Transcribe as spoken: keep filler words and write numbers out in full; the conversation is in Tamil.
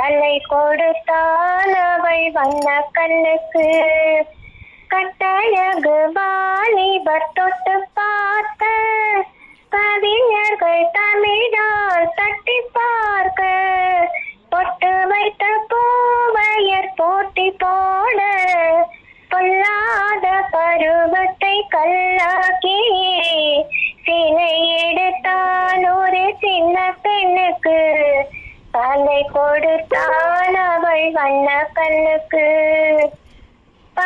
கட்டளை கொடுத்தான் அவள் வண்ண கண்ணுக்கு. கட்டழகு வாலிபர் தொட்டு பார்க்க, கவிஞர்கள் தமிழால் தட்டி பார்க்க, பொட்டு வைத்த பூவையர் போட்டி போ